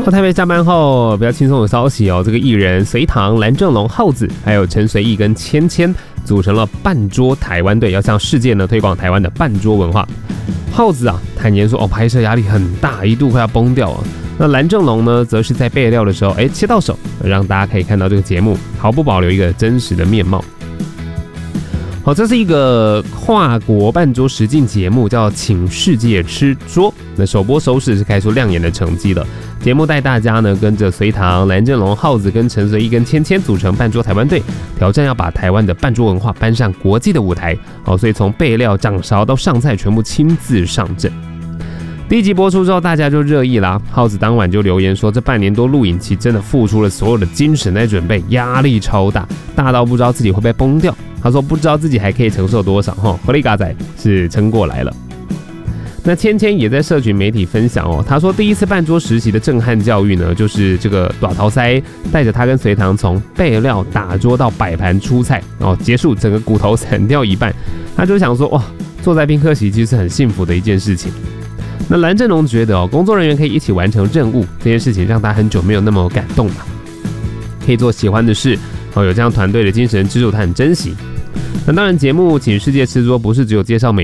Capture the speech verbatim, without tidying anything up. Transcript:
好，台北下班后比较轻松的消息哦，这个艺人隋棠、蓝正龙、浩子，还有陈随意跟芊芊组成了半桌台湾队，要向世界呢推广台湾的半桌文化。浩子啊坦言说，哦，拍摄压力很大，一度快要崩掉了。那蓝正龙呢，则是在备料的时候，哎，切到手，让大家可以看到这个节目毫不保留一个真实的面貌。好，这是一个跨国半桌实境节目，叫《请世界吃桌》。那首播收视是开出亮眼的成绩了。节目带大家呢，跟着隋棠、蓝正龙、浩子跟陈随意跟芊芊组成半桌台湾队，挑战要把台湾的半桌文化搬上国际的舞台。好，所以从备料、掌勺到上菜，全部亲自上阵。第一集播出之后，大家就热议啦。浩子当晚就留言说，这半年多录影期真的付出了所有的精神在准备，压力超大，大到不知道自己会不会崩掉。他说不知道自己还可以承受多少，哈，活力嘎仔是撑过来了。那芊芊也在社群媒体分享哦，他说第一次半桌实习的震撼教育呢，就是这个大头塞带着他跟隋棠从备料打桌到摆盘出菜，然后结束整个骨头散掉一半，他就想说哇，坐在宾客席其实是很幸福的一件事情。那蓝正龙觉得哦，工作人员可以一起完成任务这件事情，让他很久没有那么感动了。可以做喜欢的事，哦，有这样团队的精神支柱，他很珍惜。那当然，节目《请世界吃桌》不是只有介绍美